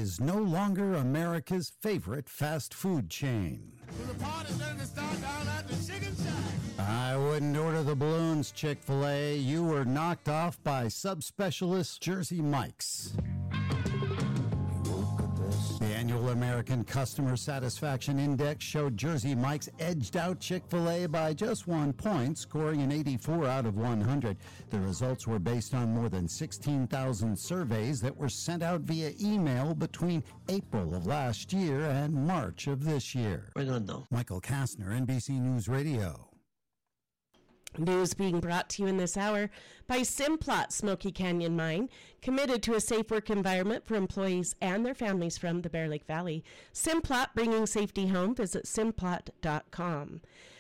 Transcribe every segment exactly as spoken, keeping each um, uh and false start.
is no longer America's favorite fast food chain. Well, the party's going to start down at the Chicken Shack. I wouldn't order the balloons, Chick-fil-A. You were knocked off by subspecialist Jersey Mike's. The annual American Customer Satisfaction Index showed Jersey Mike's edged out Chick-fil-A by just one point, scoring an eighty-four out of one hundred. The results were based on more than sixteen thousand surveys that were sent out via email between April of last year and March of this year. I don't know. Michael Kastner, N B C News Radio. News being brought to you in this hour by Simplot Smoky Canyon Mine, committed to a safe work environment for employees and their families from the Bear Lake Valley. Simplot, bringing safety home. Visit simplot dot com.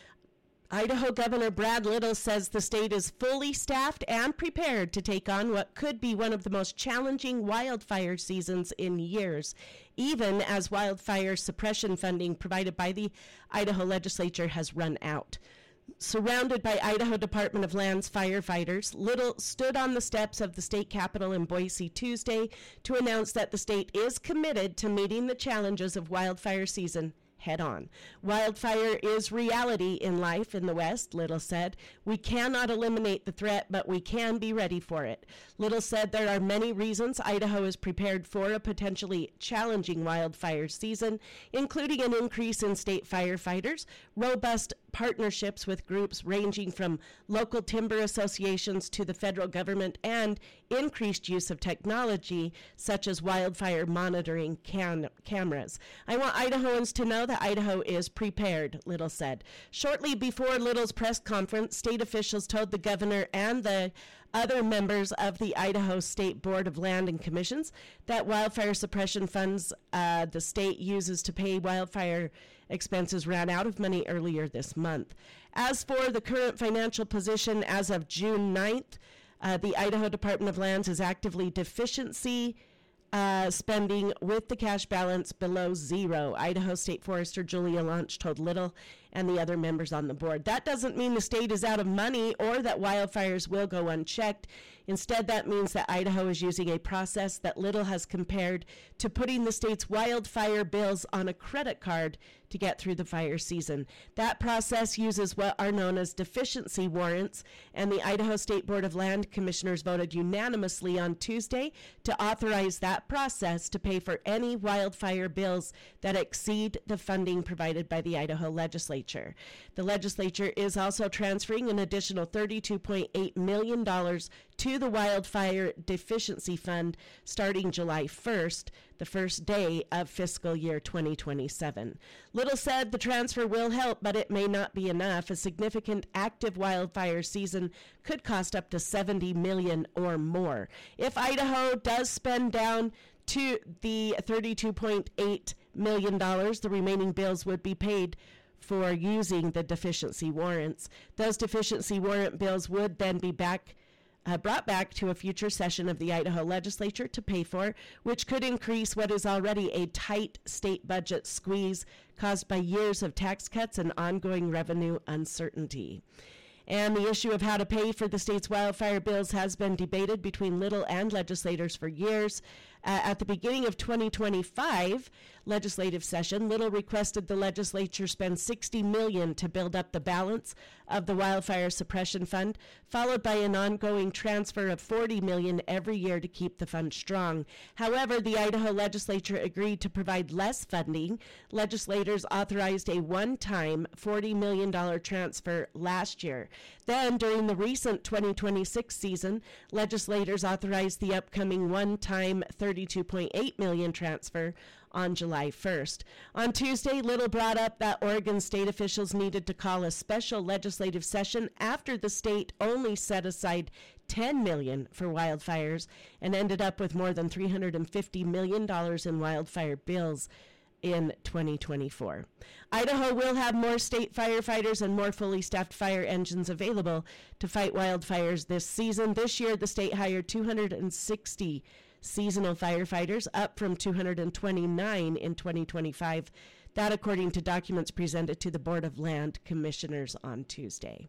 Idaho Governor Brad Little says the state is fully staffed and prepared to take on what could be one of the most challenging wildfire seasons in years, even as wildfire suppression funding provided by the Idaho legislature has run out. Surrounded by Idaho Department of Lands firefighters, Little stood on the steps of the state capitol in Boise Tuesday to announce that the state is committed to meeting the challenges of wildfire season head on. Wildfire is reality in life in the West, Little said. We cannot eliminate the threat, but we can be ready for it. Little said there are many reasons Idaho is prepared for a potentially challenging wildfire season, including an increase in state firefighters, robust partnerships with groups ranging from local timber associations to the federal government, and increased use of technology such as wildfire monitoring cam- cameras. I want Idahoans to know that Idaho is prepared, Little said. Shortly before Little's press conference, state officials told the governor and the other members of the Idaho State Board of Land and Commissions that wildfire suppression funds uh, the state uses to pay wildfire expenses ran out of money earlier this month. As for the current financial position as of June ninth, uh, the Idaho Department of Lands is actively deficiency Uh, spending with the cash balance below zero. Idaho State Forester Julia Launch told Little and the other members on the board. That doesn't mean the state is out of money or that wildfires will go unchecked. Instead, that means that Idaho is using a process that Little has compared to putting the state's wildfire bills on a credit card to get through the fire season. That process uses what are known as deficiency warrants, and the Idaho State Board of Land Commissioners voted unanimously on Tuesday to authorize that process to pay for any wildfire bills that exceed the funding provided by the Idaho legislature. The legislature is also transferring an additional thirty-two point eight million dollars to the Wildfire Deficiency Fund starting July first, the first day of fiscal year twenty twenty-seven. Little said the transfer will help, but it may not be enough. A significant active wildfire season could cost up to seventy million dollars or more. If Idaho does spend down to the thirty-two point eight million dollars, the remaining bills would be paid for using the deficiency warrants. Those deficiency warrant bills would then be back Uh, brought back to a future session of the Idaho legislature to pay for, which could increase what is already a tight state budget squeeze caused by years of tax cuts and ongoing revenue uncertainty. And the issue of how to pay for the state's wildfire bills has been debated between Little and legislators for years. Uh, at the beginning of twenty twenty-five legislative session, Little requested the legislature spend sixty million dollars to build up the balance of the Wildfire Suppression Fund, followed by an ongoing transfer of forty million dollars every year to keep the fund strong. However, the Idaho legislature agreed to provide less funding. Legislators authorized a one-time forty million dollars transfer last year. Then, during the recent twenty twenty-six season, legislators authorized the upcoming one-time thirty-two point eight million dollars transfer on July first. On Tuesday, Little brought up that Oregon state officials needed to call a special legislative session after the state only set aside ten million dollars for wildfires and ended up with more than three hundred fifty million dollars in wildfire bills in twenty twenty-four. Idaho will have more state firefighters and more fully staffed fire engines available to fight wildfires this season. This year, the state hired two hundred sixty seasonal firefighters, up from two hundred twenty-nine in twenty twenty-five. That according to documents presented to the Board of Land Commissioners on Tuesday.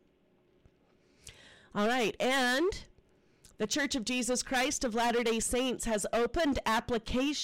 All right, and the Church of Jesus Christ of Latter-day Saints has opened applications